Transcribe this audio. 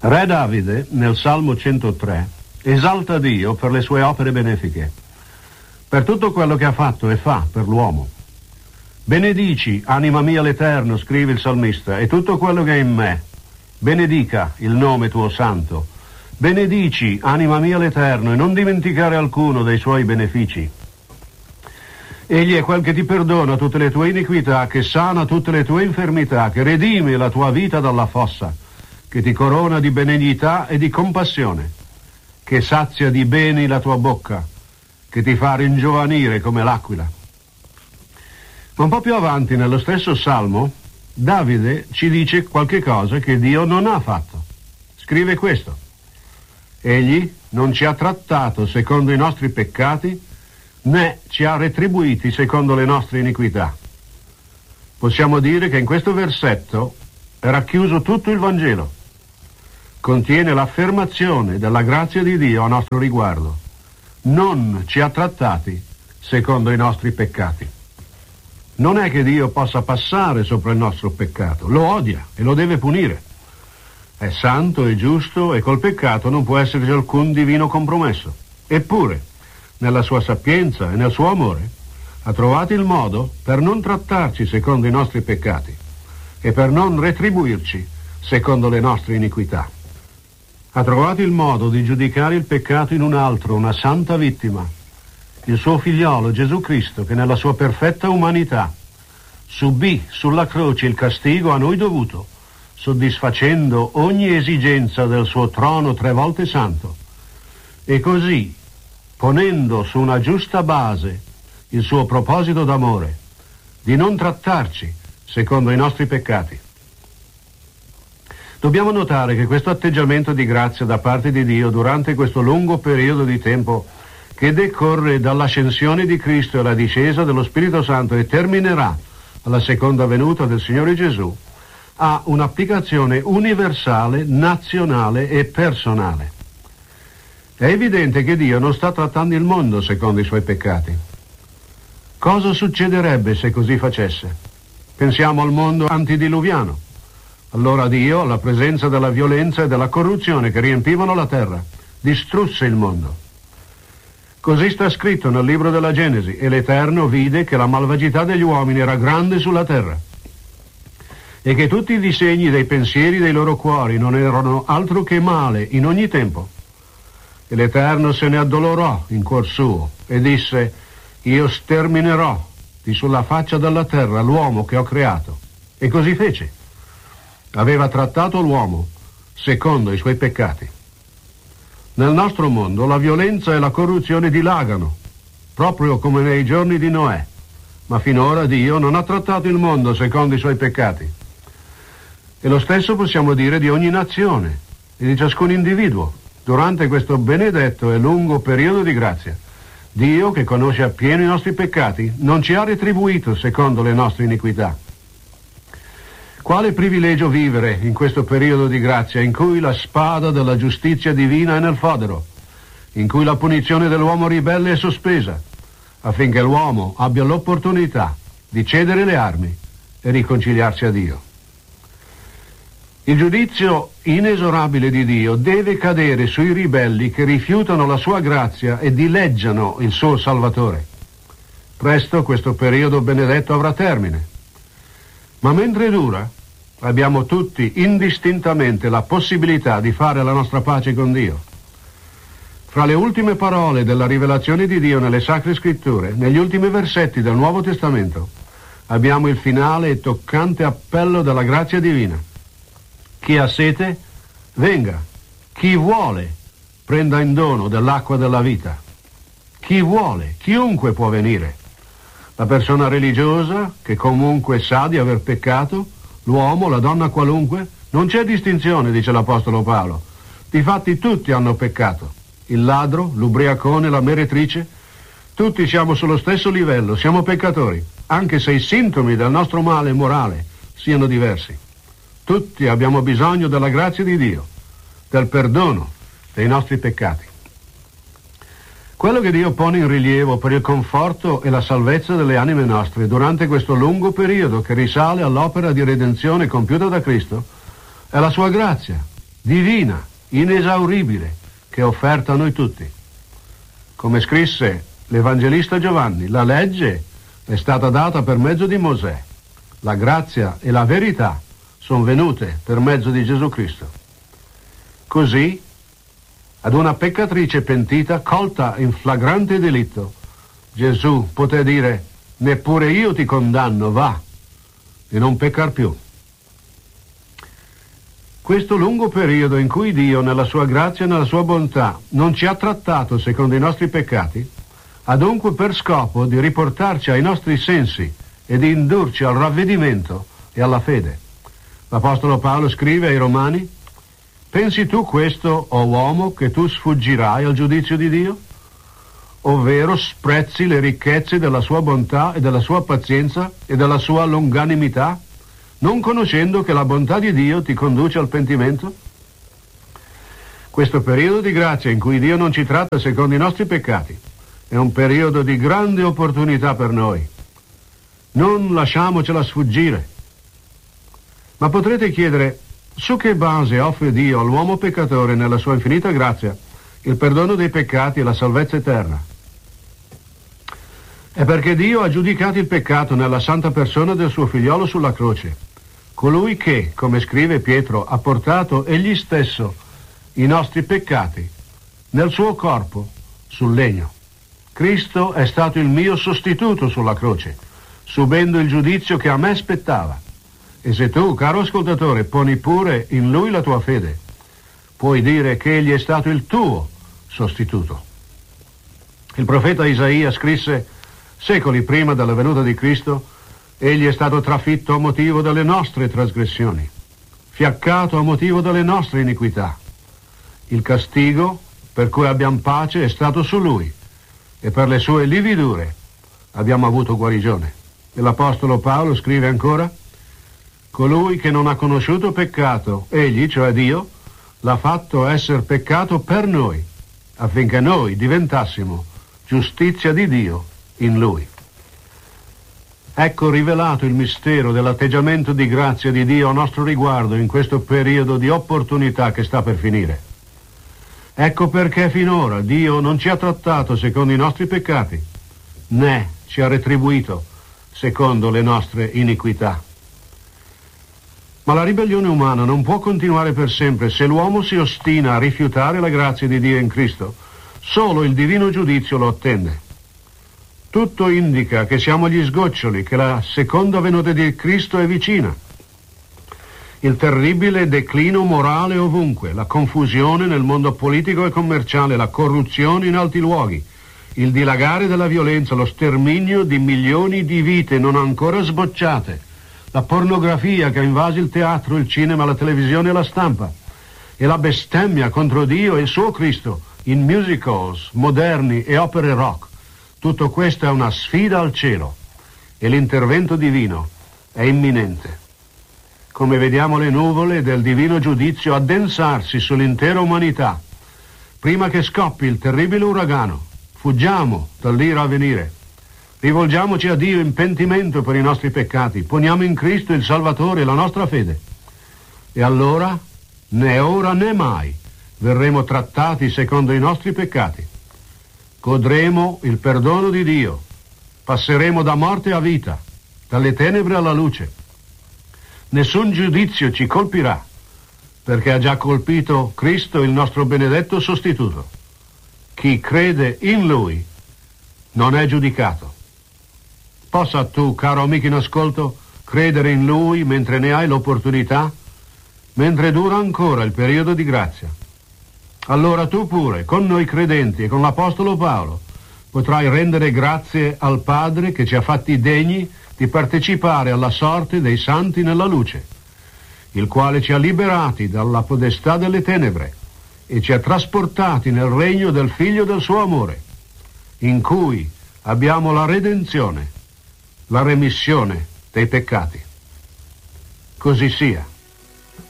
Re Davide, nel Salmo 103, esalta Dio per le sue opere benefiche, per tutto quello che ha fatto e fa per l'uomo. Benedici, anima mia, l'Eterno, scrive il salmista, e tutto quello che è in me. Benedica il nome tuo santo. Benedici, anima mia, l'Eterno, e non dimenticare alcuno dei suoi benefici. Egli è quel che ti perdona tutte le tue iniquità, che sana tutte le tue infermità, che redime la tua vita dalla fossa, che ti corona di benignità e di compassione, che sazia di beni la tua bocca, che ti fa ringiovanire come l'aquila. Ma un po' più avanti, nello stesso Salmo, Davide ci dice qualche cosa che Dio non ha fatto. Scrive questo: Egli non ci ha trattato secondo i nostri peccati, né ci ha retribuiti secondo le nostre iniquità. Possiamo dire che in questo versetto è racchiuso tutto il Vangelo. Contiene l'affermazione della grazia di Dio a nostro riguardo. Non ci ha trattati secondo i nostri peccati. Non è che Dio possa passare sopra il nostro peccato, lo odia e lo deve punire. È santo e giusto e col peccato non può esserci alcun divino compromesso. Eppure, nella sua sapienza e nel suo amore, ha trovato il modo per non trattarci secondo i nostri peccati e per non retribuirci secondo le nostre iniquità. Ha trovato il modo di giudicare il peccato in un altro, una santa vittima, il suo figliolo Gesù Cristo, che nella sua perfetta umanità subì sulla croce il castigo a noi dovuto, soddisfacendo ogni esigenza del suo trono 3 volte santo, e così, ponendo su una giusta base il suo proposito d'amore, di non trattarci secondo i nostri peccati. Dobbiamo notare che questo atteggiamento di grazia da parte di Dio durante questo lungo periodo di tempo che decorre dall'ascensione di Cristo e alla discesa dello Spirito Santo e terminerà alla seconda venuta del Signore Gesù, ha un'applicazione universale, nazionale e personale. È evidente che Dio non sta trattando il mondo secondo i suoi peccati. Cosa succederebbe se così facesse? Pensiamo al mondo antidiluviano. Allora Dio, alla presenza della violenza e della corruzione che riempivano la terra, distrusse il mondo. Così sta scritto nel libro della Genesi: e l'Eterno vide che la malvagità degli uomini era grande sulla terra e che tutti i disegni dei pensieri dei loro cuori non erano altro che male in ogni tempo. E l'Eterno se ne addolorò in cuor suo e disse: io sterminerò di sulla faccia della terra l'uomo che ho creato. E così fece. Aveva trattato l'uomo secondo i suoi peccati. Nel nostro mondo la violenza e la corruzione dilagano, proprio come nei giorni di Noè, ma finora Dio non ha trattato il mondo secondo i suoi peccati. E lo stesso possiamo dire di ogni nazione e di ciascun individuo durante questo benedetto e lungo periodo di grazia. Dio, che conosce appieno i nostri peccati, non ci ha retribuito secondo le nostre iniquità. Quale privilegio vivere in questo periodo di grazia in cui la spada della giustizia divina è nel fodero, in cui la punizione dell'uomo ribelle è sospesa, affinché l'uomo abbia l'opportunità di cedere le armi e riconciliarsi a Dio. Il giudizio inesorabile di Dio deve cadere sui ribelli che rifiutano la sua grazia e dileggiano il suo Salvatore. Presto questo periodo benedetto avrà termine. Ma mentre dura, abbiamo tutti indistintamente la possibilità di fare la nostra pace con Dio. Fra le ultime parole della rivelazione di Dio nelle Sacre Scritture, negli ultimi versetti del Nuovo Testamento, abbiamo il finale e toccante appello della grazia divina. Chi ha sete, venga. Chi vuole, prenda in dono dell'acqua della vita. Chi vuole, chiunque può venire. La persona religiosa, che comunque sa di aver peccato, l'uomo, la donna qualunque, non c'è distinzione, dice l'Apostolo Paolo. Difatti tutti hanno peccato. Il ladro, l'ubriacone, la meretrice, tutti siamo sullo stesso livello, siamo peccatori, anche se i sintomi del nostro male morale siano diversi. Tutti abbiamo bisogno della grazia di Dio, del perdono dei nostri peccati. Quello che Dio pone in rilievo per il conforto e la salvezza delle anime nostre durante questo lungo periodo che risale all'opera di redenzione compiuta da Cristo è la sua grazia divina, inesauribile, che è offerta a noi tutti. Come scrisse l'Evangelista Giovanni, la legge è stata data per mezzo di Mosè, la grazia e la verità sono venute per mezzo di Gesù Cristo. Così, ad una peccatrice pentita, colta in flagrante delitto, Gesù poté dire: neppure io ti condanno, va, e non peccar più. Questo lungo periodo in cui Dio, nella sua grazia e nella sua bontà, non ci ha trattato secondo i nostri peccati, ha dunque per scopo di riportarci ai nostri sensi e di indurci al ravvedimento e alla fede. L'Apostolo Paolo scrive ai Romani: pensi tu questo, o uomo, che tu sfuggirai al giudizio di Dio? Ovvero sprezzi le ricchezze della sua bontà e della sua pazienza e della sua longanimità, non conoscendo che la bontà di Dio ti conduce al pentimento? Questo periodo di grazia in cui Dio non ci tratta secondo i nostri peccati è un periodo di grande opportunità per noi. Non lasciamocela sfuggire. Ma potrete chiedere: su che base offre Dio all'uomo peccatore, nella sua infinita grazia, il perdono dei peccati e la salvezza eterna? È perché Dio ha giudicato il peccato nella santa persona del suo figliolo sulla croce, colui che, come scrive Pietro, ha portato egli stesso i nostri peccati nel suo corpo sul legno. Cristo è stato il mio sostituto sulla croce, subendo il giudizio che a me spettava. E se tu, caro ascoltatore, poni pure in lui la tua fede, puoi dire che egli è stato il tuo sostituto. Il profeta Isaia scrisse: secoli prima della venuta di Cristo, egli è stato trafitto a motivo delle nostre trasgressioni, fiaccato a motivo delle nostre iniquità. Il castigo per cui abbiamo pace è stato su lui, e per le sue lividure abbiamo avuto guarigione. E l'Apostolo Paolo scrive ancora: colui che non ha conosciuto peccato, egli, cioè Dio, l'ha fatto essere peccato per noi, affinché noi diventassimo giustizia di Dio in lui. Ecco rivelato il mistero dell'atteggiamento di grazia di Dio a nostro riguardo in questo periodo di opportunità che sta per finire. Ecco perché finora Dio non ci ha trattato secondo i nostri peccati, né ci ha retribuito secondo le nostre iniquità. Ma la ribellione umana non può continuare per sempre. Se l'uomo si ostina a rifiutare la grazia di Dio in Cristo, solo il divino giudizio lo attende. Tutto indica che siamo agli sgoccioli, che la seconda venuta di Cristo è vicina. Il terribile declino morale ovunque, la confusione nel mondo politico e commerciale, la corruzione in alti luoghi, il dilagare della violenza, lo sterminio di milioni di vite non ancora sbocciate, la pornografia che ha invaso il teatro, il cinema, la televisione e la stampa, e la bestemmia contro Dio e il suo Cristo in musicals moderni e opere rock. Tutto questo è una sfida al cielo e l'intervento divino è imminente. Come vediamo le nuvole del divino giudizio addensarsi sull'intera umanità, prima che scoppi il terribile uragano, fuggiamo dall'ira a venire. Rivolgiamoci a Dio in pentimento per i nostri peccati, poniamo in Cristo il Salvatore la nostra fede. E allora, né ora né mai, verremo trattati secondo i nostri peccati. Godremo il perdono di Dio, passeremo da morte a vita, dalle tenebre alla luce. Nessun giudizio ci colpirà, perché ha già colpito Cristo, il nostro benedetto sostituto. Chi crede in Lui non è giudicato. Possa tu, caro amico in ascolto, credere in Lui mentre ne hai l'opportunità, mentre dura ancora il periodo di grazia. Allora tu pure, con noi credenti e con l'Apostolo Paolo, potrai rendere grazie al Padre che ci ha fatti degni di partecipare alla sorte dei santi nella luce, il quale ci ha liberati dalla podestà delle tenebre e ci ha trasportati nel regno del Figlio del suo amore, in cui abbiamo la redenzione, la remissione dei peccati. Così sia.